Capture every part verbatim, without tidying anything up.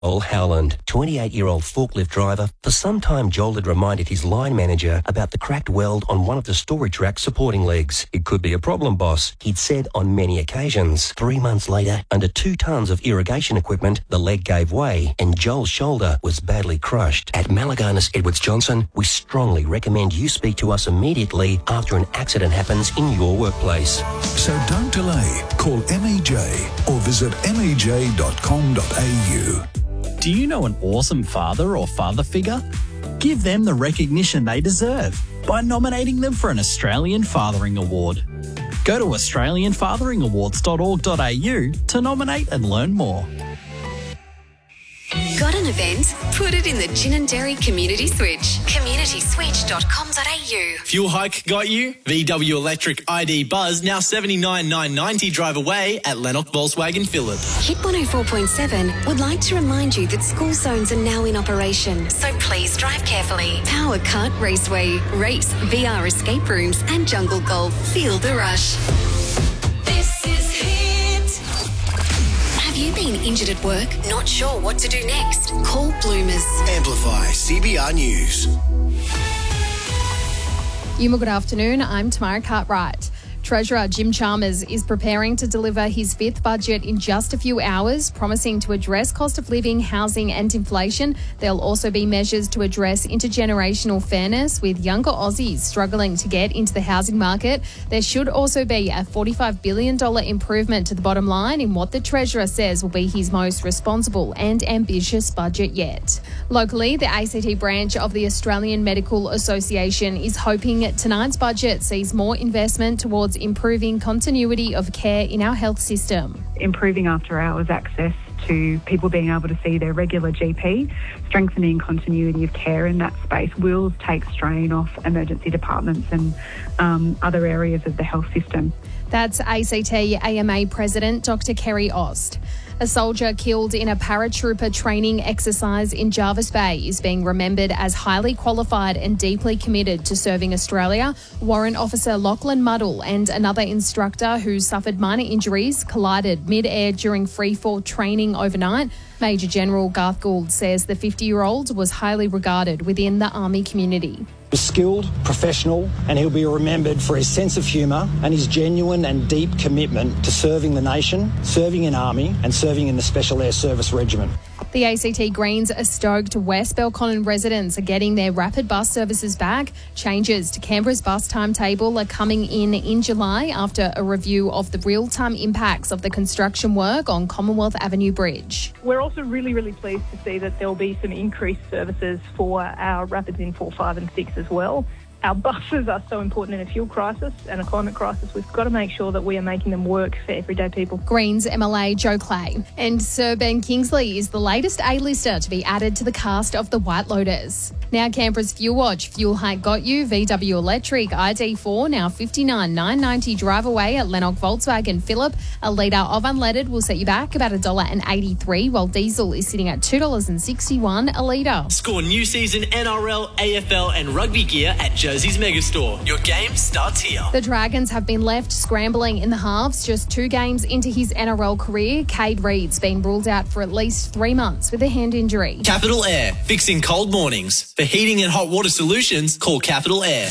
Joel Howland, twenty-eight-year-old forklift driver. For some time, Joel had reminded his line manager about the cracked weld on one of the storage rack supporting legs. It could be a problem, boss, he'd said on many occasions. Three months later, under two tons of irrigation equipment, the leg gave way and Joel's shoulder was badly crushed. At Malaganas Edwards Johnson, we strongly recommend you speak to us immediately after an accident happens in your workplace. So don't delay. Call M E J or visit m e j dot com dot a u. Do you know an awesome father or father figure? Give them the recognition they deserve by nominating them for an Australian Fathering Award. Go to australian fathering awards dot org dot a u to nominate and learn more. Got an event? Put it in the Ginninderry Community Switch. community switch dot com dot a u. Fuel hike got you? V W Electric I D Buzz now seventy-nine thousand nine hundred ninety drive away at Lennox Volkswagen Phillip. Hit one oh four point seven would like to remind you that school zones are now in operation, so please drive carefully. Power Kart Raceway, race, V R escape rooms and jungle golf. Feel the rush. This is Hit. Have you been injured at work? Not sure what to do next? Call Bloomers. Amplify C B R News. Yuma, good afternoon. I'm Tamara Cartwright. Treasurer Jim Chalmers is preparing to deliver his fifth budget in just a few hours, promising to address cost of living, housing and inflation. There'll also be measures to address intergenerational fairness, with younger Aussies struggling to get into the housing market. There should also be a forty-five billion dollars improvement to the bottom line in what the Treasurer says will be his most responsible and ambitious budget yet. Locally, the A C T branch of the Australian Medical Association is hoping tonight's budget sees more investment towards improving continuity of care in our health system. Improving after-hours access to people being able to see their regular G P, strengthening continuity of care in that space will take strain off emergency departments and um, other areas of the health system. That's A C T A M A President Doctor Kerry Ost. A soldier killed in a paratrooper training exercise in Jervis Bay is being remembered as highly qualified and deeply committed to serving Australia. Warrant Officer Lachlan Muddle and another instructor who suffered minor injuries collided mid-air during freefall training overnight. Major General Garth Gould says the fifty-year-old was highly regarded within the Army community. He was skilled, professional, and he'll be remembered for his sense of humour and his genuine and deep commitment to serving the nation, serving in Army and serving in the Special Air Service Regiment. The A C T Greens are stoked West Belconnen residents are getting their rapid bus services back. Changes to Canberra's bus timetable are coming in in July after a review of the real-time impacts of the construction work on Commonwealth Avenue Bridge. We're also really, really pleased to see that there'll be some increased services for our rapids in four, five and six as well. Our buses are so important in a fuel crisis and a climate crisis. We've got to make sure that we are making them work for everyday people. Greens M L A Joe Clay. And Sir Ben Kingsley is the latest A-lister to be added to the cast of The White Lotus. Now Canberra's Fuel Watch. Fuel hike got you. V W Electric I D four now fifty-nine thousand nine hundred ninety drive away at Lennox Volkswagen Phillip. A litre of unleaded will set you back about one dollar eighty-three, while diesel is sitting at two dollars sixty-one a litre. Score new season N R L, A F L and rugby gear at Josie's Megastore. Your game starts here. The Dragons have been left scrambling in the halves. Just two games into his N R L career, Cade Reed's been ruled out for at least three months with a hand injury. Capital Air, fixing cold mornings. For heating and hot water solutions, call Capital Air.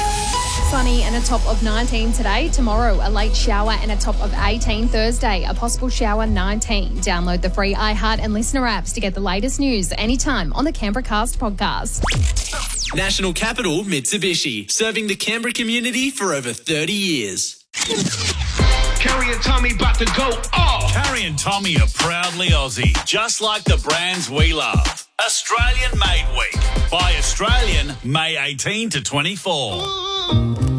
Sunny and a top of nineteen today. Tomorrow, a late shower and a top of eighteen. Thursday, a possible shower nineteen. Download the free iHeart and Listener apps to get the latest news anytime on the Canberra Cast podcast. National Capital Mitsubishi, serving the Canberra community for over thirty years. Carrie and Tommy about to go off. Carrie and Tommy are proudly Aussie, just like the brands we love. Australian Made Week. By Australian, May eighteenth to twenty-fourth.